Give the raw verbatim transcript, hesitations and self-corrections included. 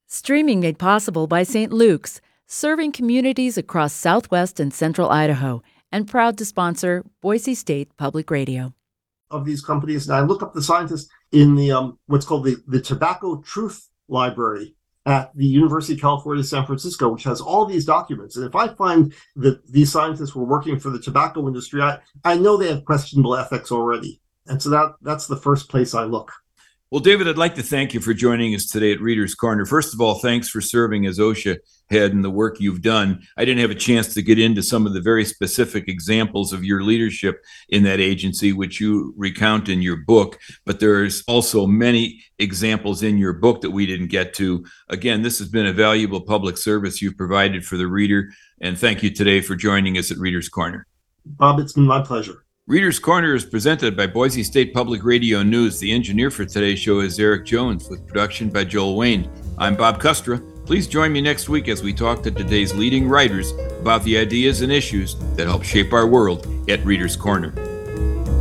Streaming made possible by Saint Luke's, serving communities across southwest and central Idaho, and proud to sponsor Boise State Public Radio. Of these companies, and I look up the scientists in the um, what's called the, the Tobacco Truth Library at the University of California, San Francisco, which has all these documents. And if I find that these scientists were working for the tobacco industry, I, I know they have questionable ethics already. And so that that's the first place I look. Well, David, I'd like to thank you for joining us today at Reader's Corner. First of all, thanks for serving as OSHA head and the work you've done. I didn't have a chance to get into some of the very specific examples of your leadership in that agency, which you recount in your book, but there's also many examples in your book that we didn't get to. Again, this has been a valuable public service you've provided for the reader, and thank you today for joining us at Reader's Corner. Bob, it's been my pleasure. Reader's Corner is presented by Boise State Public Radio News. The engineer for today's show is Eric Jones, with production by Joel Wayne. I'm Bob Kustra. Please join me next week as we talk to today's leading writers about the ideas and issues that help shape our world at Reader's Corner.